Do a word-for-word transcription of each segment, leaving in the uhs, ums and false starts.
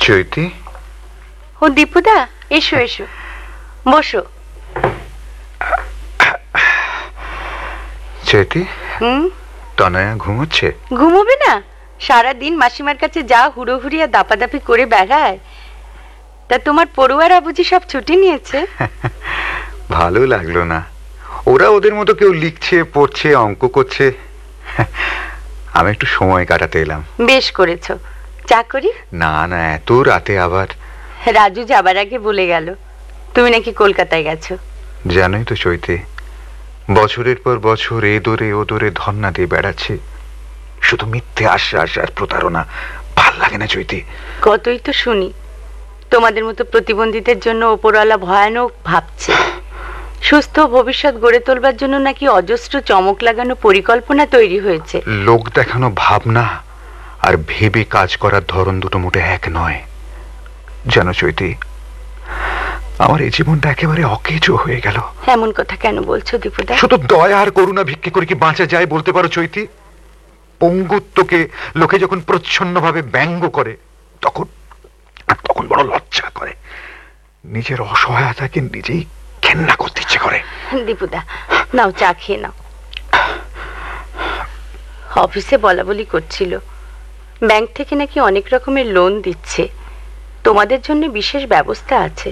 চৈতি, ও দীপুদা, এসো এসো, বসো। চৈতি, হুম, তনয়া ঘুমোচ্ছে? ঘুমোবে না? সারাদিন মাসিমার কাছে যা হুড়ো হুড়িয়া দাপাদাপি করে বেড়ায়। তা তোমার পড়ুয়ারা বুঝি সব ছুটি নিয়েছে? ভালো লাগলো না। ওরা ওদের মতো কেউ লিখছে, পড়ছে, অঙ্ক করছে, আমি একটু সময় কাটাতে এলাম। বেশ করেছো। চা করি? না না, এত রাতে আবার? রাজু যাবার আগে বলে গেল তুমি নাকি কলকাতায় গেছো। জানোই তো চৈতি, বছরের পর বছর এ দরে ও দরে ধর্ণা দিয়ে বেড়াচ্ছে, শুধু মিথ্যে আশ্বাস আর প্রতারণা। ভাল লাগে না চৈতি। কতই তো শুনি তোমাদের মতো প্রতিবন্ধীদের জন্য ওপরওয়ালা ভয়ানক ভাবছে। সুস্থ ভবিষ্যৎ গড়ে তোলবার জন্য নাকি অজস্র চমক লাগানো পরিকল্পনা তৈরি হয়েছে। লোক দেখানো ভাবনা আর ভেবে কাজ করার ধরন দুটো মোটে এক নয়। জানো চৈতি, আমার এই জীবনটা একেবারে অকেজো হয়ে গেল। এমন কথা কেন বলছো দীপুদা? শুধু দয়া আর করুণা ভিক্ষে করে কি বাঁচা যায় বলতে পারো চৈতি? পঙ্গুত্বকে লোকে যখন প্রচ্ছন্ন ভাবে ব্যঙ্গ করে তখন তখন বড় লজ্জা করে। নিজের অসহায়তাকে নিজেই ঘেন্না করতে ইচ্ছে করে। দীপুদা, নাও চা খেয়ে নাও। অফিসে বলা বলি করছিল ব্যাংক থেকে নাকি অনেক রকমের লোন দিচ্ছে, তোমাদের জন্য বিশেষ ব্যবস্থা আছে।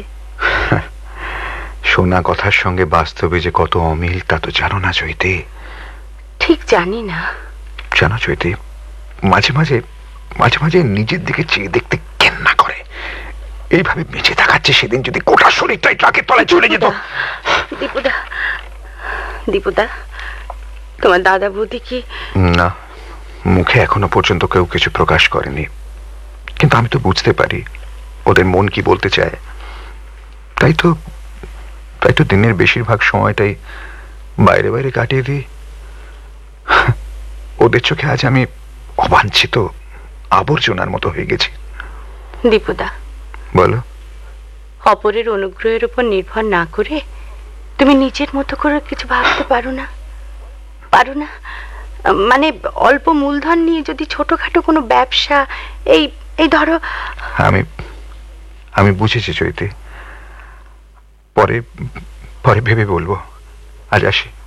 শোনা কথার সঙ্গে বাস্তবে যে কত অমিল তা তো জানো না চৈতি? ঠিক জানি না। জানো চৈতি, মাঝে মাঝে মাঝে মাঝে নিজের দিকে চেয়ে দেখতে ঘেন্না করে। এইভাবে বেঁচে থাকাচ্ছে, সেদিন যদি গোটা শরীরটাই ট্রাকের তলায় চলে যেত। দীপুদা, দীপুদা, তোমার দাদা বৌদি কি? না, মুখে এখনো পর্যন্ত কেউ কিছু প্রকাশ করেনি, কিন্তু আমি তো বুঝতে পারি ওদের মন কি বলতে চায়। তাই তো তাই তো দিনের বেশিরভাগ সময়টাই বাইরে বাইরে কাটিয়ে দিই। ওদের চোখে আজ আমি অবাঞ্ছিত আবর্জনার মতো হয়ে গেছি। দীপুদা, বলো। অপরের অনুগ্রহের উপর নির্ভর না করে তুমি নিজের মতো করে কিছু ভাবতে পারো না? পারো না মানে অল্প মূলধন নিয়ে যদি ছোটখাটো কোনো ব্যবসা, এই এই ধরো। আমি আমি বুঝেছি চৈতি, পরে পরে ভেবে বলবো। আজ আসি।